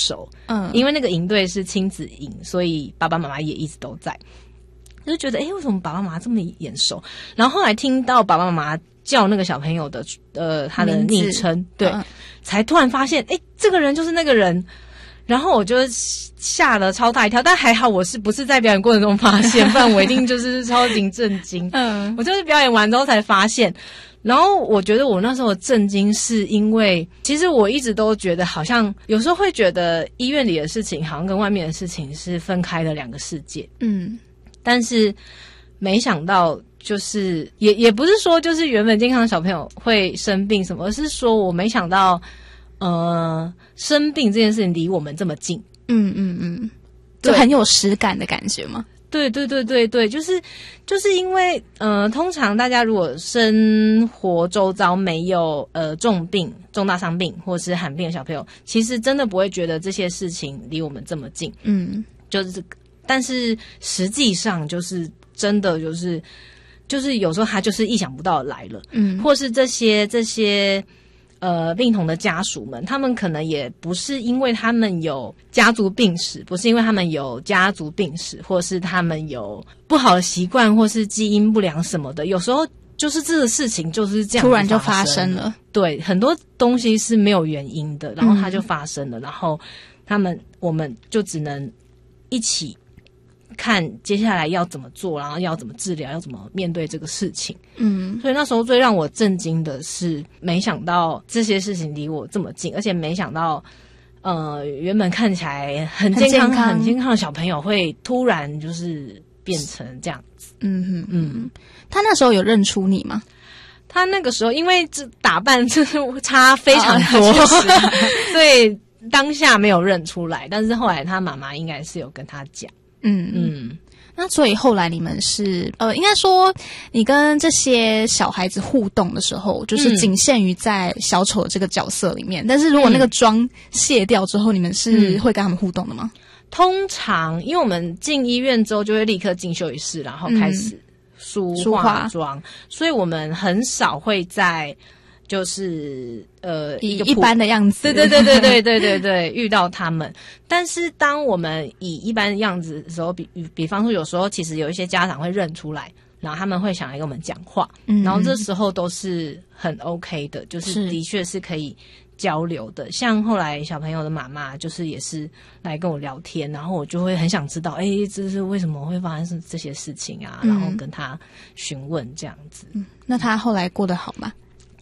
熟，因为那个营队是亲子营，所以爸爸妈妈也一直都在，就觉得为什么爸爸妈妈这么眼熟？然后后来听到爸爸妈妈叫那个小朋友的他的昵称，对，才突然发现这个人就是那个人。然后我就吓了超大一跳，但还好我不是在表演过程中发现，不然我一定就是超级震惊。我就是表演完之后才发现。然后我觉得我那时候震惊是因为，其实我一直都觉得好像有时候会觉得医院里的事情好像跟外面的事情是分开的两个世界。但是没想到就是也不是说就是原本健康的小朋友会生病什么，而是说我没想到生病这件事情离我们这么近。 就很有实感的感觉吗？ 对，就是因为通常大家如果生活周遭没有重病、重大伤病或是罕病的小朋友，其实真的不会觉得这些事情离我们这么近。但是实际上就是真的就是有时候他就是意想不到的来了。或是这些病童的家属们，他们可能也不是因为他们有家族病史，不是因为他们有家族病史，或是他们有不好的习惯，或是基因不良什么的。有时候就是这个事情就是这样突然就发生了。 对，很多东西是没有原因的，然后它就发生了，然后我们就只能一起看接下来要怎么做，然后要怎么治疗，要怎么面对这个事情。所以那时候最让我震惊的是，没想到这些事情离我这么近，而且没想到原本看起来很健康的小朋友会突然就是变成这样子。 他那时候有认出你吗？ 他那个时候因为这打扮就是差非常多，所以当下没有认出来，但是后来他妈妈应该是有跟他讲。 那所以后来你们是应该说你跟这些小孩子互动的时候，就是仅限于在小丑的这个角色里面，但是如果那个妆卸掉之后，你们是会跟他们互动的吗？ 通常因为我们进医院之后就会立刻进休息室，然后开始梳化妆，所以我们很少会在就是以一般的样子， 对，遇到他们。但是当我们以一般的样子的时候，比方说有时候其实有一些家长会认出来，然后他们会想来跟我们讲话，然后这时候都是很 OK 的，就是的确是可以交流的。像后来小朋友的妈妈就是也是来跟我聊天，然后我就会很想知道这是为什么会发生这些事情啊，然后跟他询问这样子。 那他后来过得好吗？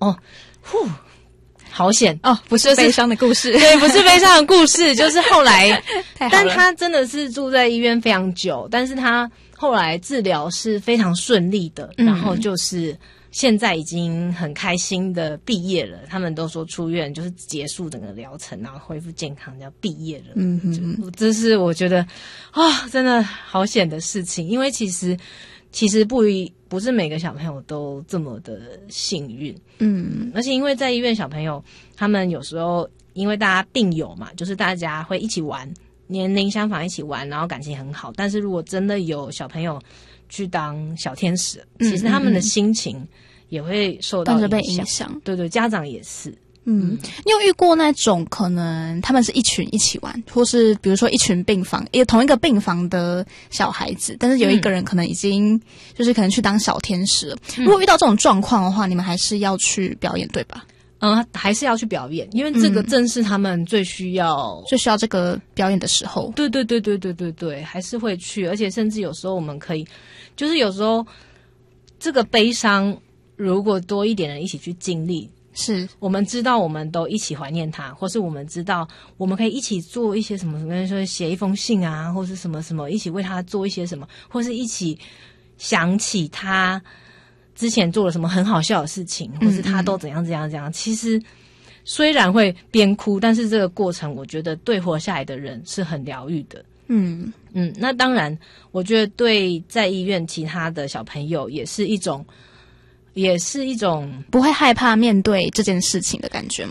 好险不是悲伤的故事。 对，不是悲伤的故事，就是后来但他真的是住在医院非常久，但是他后来治疗是非常顺利的，然后就是现在已经很开心的毕业了。他们都说出院就是结束整个疗程，然后恢复健康要毕业了。这是我觉得真的好险的事情，因为其实不是每个小朋友都这么的幸运。而且因为在医院小朋友他们有时候因为大家病友嘛，就是大家会一起玩，年龄相仿一起玩，然后感情很好。但是如果真的有小朋友去当小天使，其实他们的心情也会受到影响。对，家长也是。 你有遇过那种可能他们是一群一起玩，或是比如说一群病房也同一个病房的小孩子，但是有一个人可能已经就是可能去当小天使了。如果遇到这种状况的话，你们还是要去表演对吧？ 还是要去表演，因为这个正是他们最需要这个表演的时候。 对，还是会去，而且甚至有时候我们可以，就是有时候这个悲伤如果多一点人一起去经历， 是我们知道我们都一起怀念他，或是我们知道我们可以一起做一些什么，比如说写一封信啊，或是什么什么，一起为他做一些什么，或是一起想起他之前做了什么很好笑的事情，或是他都怎样。其实虽然会边哭，但是这个过程我觉得对活下来的人是很疗愈的。那当然我觉得对在医院其他的小朋友也是一种不会害怕面对这件事情的感觉吗？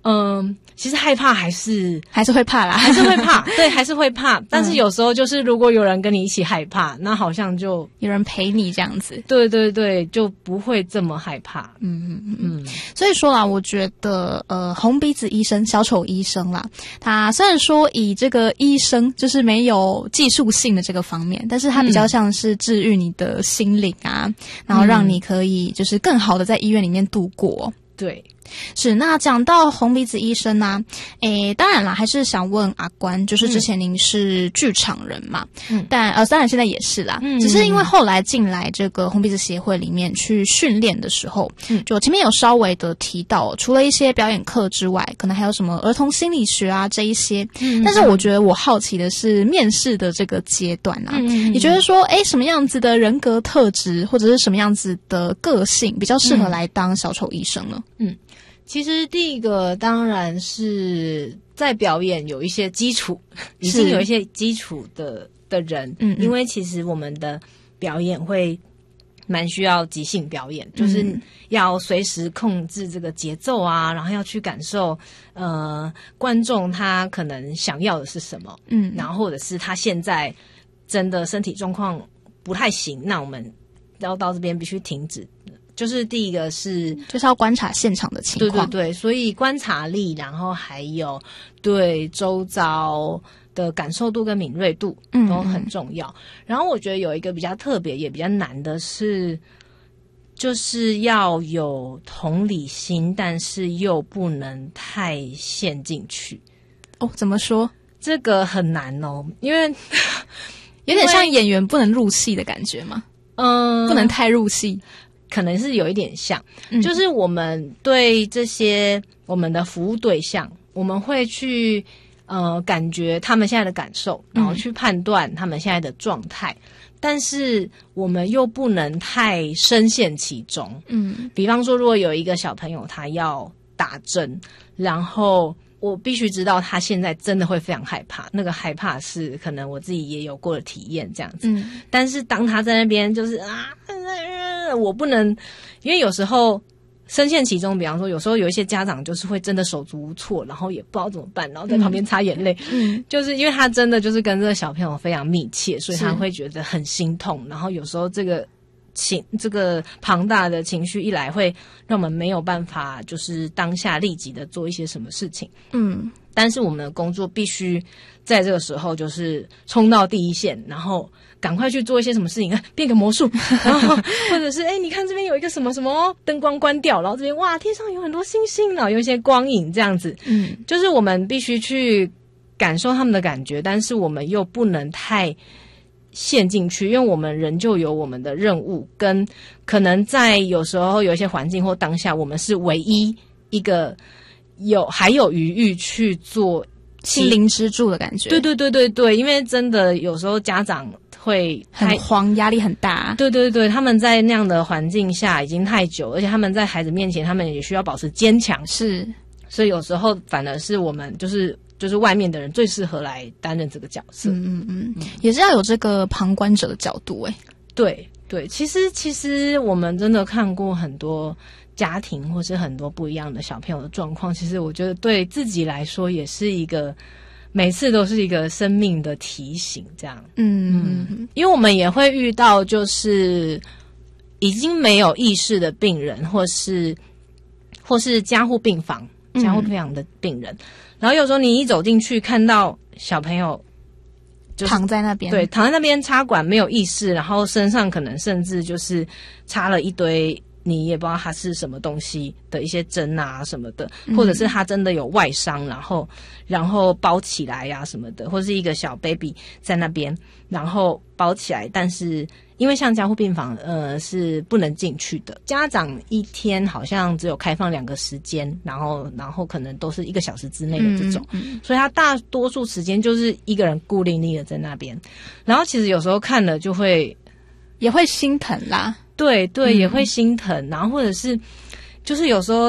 其实害怕还是会怕啦， 还是会怕，对，还是会怕。但是有时候就是如果有人跟你一起害怕，那好像就有人陪你这样子， 对对对，就不会这么害怕。 所以说啦，我觉得红鼻子医生、小丑医生啦，他虽然说以这个医生就是没有技术性的这个方面，但是他比较像是治愈你的心灵啊，然后让你可以就是更好的在医院里面度过。 对。 是，那讲到红鼻子医生啊，当然啦，还是想问阿关，就是之前您是剧场人嘛，但当然现在也是啦，只是因为后来进来这个红鼻子协会里面去训练的时候，就前面有稍微的提到，除了一些表演课之外，可能还有什么儿童心理学啊这一些，但是我觉得我好奇的是面试的这个阶段啊，你觉得说，什么样子的人格特质或者是什么样子的个性比较适合来当小丑医生呢？ 其实第一个当然是在表演有一些基础，已经有一些基础的人，因为其实我们的表演会蛮需要即兴表演，就是要随时控制这个节奏啊，然后要去感受观众他可能想要的是什么，然后或者是他现在真的身体状况不太行，那我们要到这边必须停止。就是第一个是就是要观察现场的情况， 对，所以观察力，然后还有对周遭的感受度跟敏锐度都很重要。然后我觉得有一个比较特别也比较难的是，就是要有同理心，但是又不能太陷进去。 怎么说？ 这个很难哦，因为有点像演员不能入戏的感觉吗？不能太入戏。 可能是有一点像，就是我们对这些我们的服务对象，我们会去感觉他们现在的感受，然后去判断他们现在的状态，但是我们又不能太深陷其中。比方说，如果有一个小朋友他要打针，然后我必须知道他现在真的会非常害怕，那个害怕是可能我自己也有过的体验这样子。但是当他在那边就是我不能，因为有时候深陷其中，比方说有时候有一些家长就是会真的手足无措，然后也不知道怎么办，然后在旁边擦眼泪，就是因为他真的就是跟这个小朋友非常密切，所以他会觉得很心痛，然后有时候这个庞大的情绪一来，会让我们没有办法就是当下立即的做一些什么事情。但是我们的工作必须在这个时候就是冲到第一线，然后赶快去做一些什么事情，变个魔术，然后或者是你看这边有一个什么什么灯光关掉，然后这边哇天上有很多星星，然后有一些光影这样子。就是我们必须去感受他们的感觉，但是我们又不能太陷进去，因为我们人就有我们的任务，跟可能在有时候有一些环境或当下，我们是唯一一个还有余裕去做心灵支柱的感觉。 对，因为真的有时候家长会很慌，压力很大。 对，他们在那样的环境下已经太久，而且他们在孩子面前，他们也需要保持坚强。 是， 所以有时候反而是我们就是外面的人最适合来担任这个角色。 也是要有这个旁观者的角度。 对，其实我们真的看过很多家庭或是很多不一样的小朋友的状况，其实我觉得对自己来说也是一个每次都是一个生命的提醒这样。因为我们也会遇到就是已经没有意识的病人，或是加护病房的病人，然后有时候你一走进去看到小朋友就是躺在那边， 对，躺在那边插管没有意识，然后身上可能甚至就是插了一堆你也不知道它是什么东西的一些针啊什么的，或者是他真的有外伤，然后包起来呀什么的，或是一个小 baby 在那边，然后包起来，但是因为像加护病房是不能进去的，家长一天好像只有开放2个时间，然后可能都是1个小时之内的这种，所以他大多数时间就是一个人孤零零的在那边，然后其实有时候看了就会也会心疼啦。 对，也会心疼，然后或者是就是有时候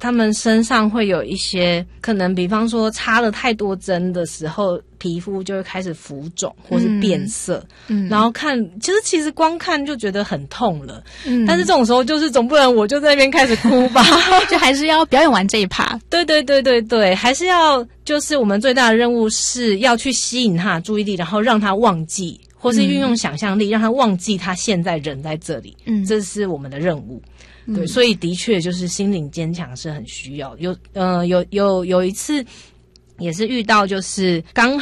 他们身上会有一些可能，比方说插了太多针的时候，皮肤就会开始浮肿或是变色，然后其实光看就觉得很痛了，但是这种时候就是总不能我就在那边开始哭吧， 就还是要表演完这一趴。 对，还是要就是我们最大的任务是要去吸引他的注意力，然后让他忘记，或是运用想象力，让他忘记他现在人在这里，这是我们的任务。对，所以的确就是心灵坚强是很需要。有一次也是遇到，就是刚